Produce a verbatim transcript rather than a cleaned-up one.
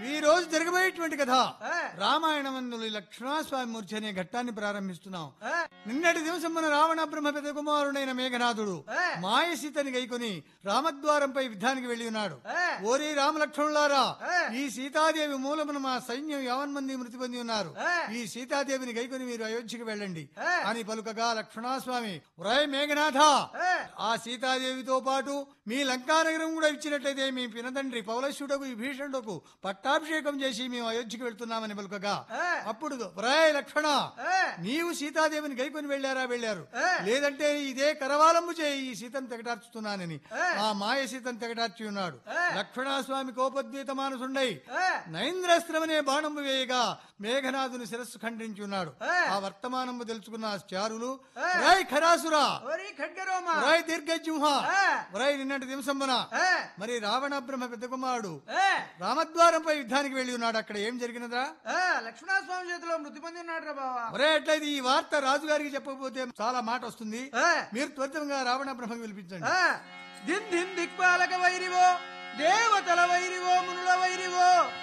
ఈ రోజు జరగబోయేటువంటి కథ రామాయణమందులు లక్ష్మణస్వామి మూర్ఛ అనే ఘట్టాన్ని ప్రారంభిస్తున్నాం. నిన్నటి దివసం మన రావణ బ్రహ్మ పెద్ద కుమారుడైన మేఘనాథుడు మాయసీతని గైకొని రామద్వారంపై యుద్ధానికి వెళ్లి ఉన్నాడు. ఓరి రామలక్ష్మణులారా, ఈ సీతాదేవి మూలమున మా సైన్యం యావన్ మంది మృతి పొంది ఉన్నారు. ఈ సీతాదేవిని గైకొని మీరు అయోధ్యకి వెళ్ళండి అని పలుకగా లక్ష్మణస్వామి, ఒరేయ్ మేఘనాథ, ఆ సీతాదేవితో పాటు మీ లంకానగరం కూడా ఇచ్చినట్లయితే మీ పినతండ్రి పౌలశ్యుడకు విభీషణుడకు పట్టాభిషేకం చేసి మేము అయోధ్యకి వెళ్తున్నామని పలుకగా, అప్పుడు ఒరేయ్ లక్ష్మణ, నీవు సీతాదేవిని గైకొని వెళ్ళారా? వెళ్ళారు. లేదంటే ఇదే కరవాలంబు చేయి ఈ సీతను తెగటార్చుతున్నానని ఆ మాయ సీతను తెగటార్చి ఉన్నాడు. లక్ష్మణస్వామి కోపద్వీత మానసుండై నైంద్రస్త్రమనే బాణంబు వేయగా మేఘనాథుని శిరస్సు ఖండించి ఉన్నాడు. ఆ వర్తమానము తెలుసుకున్న చారులు, రాయ్ ఖరాసురా, రాయ్ దీర్ఘజింహ, రాయ్ నిన్నటి దివసంబన మరి రావణ బ్రహ్మ పెద్ద కుమారుడు రామద్వారంపై యుద్ధానికి వెళ్లి ఉన్నాడు. అక్కడ ఏం జరిగినదా? లక్ష్మణస్వామి చేతిలో మృతి పొంది ఉన్నాడు రా బావా. మరే అట్లయితే ఈ వార్త రాజుగారికి చెప్పకపోతే చాలా మాట వస్తుంది. మీరు త్వరితంగా రావణ బ్రహ్మకు పిలిపించండి. దిన్ దిన్ దిక్పాలక వైరివో, దేవతల వైరివో, మునుల వైరివో,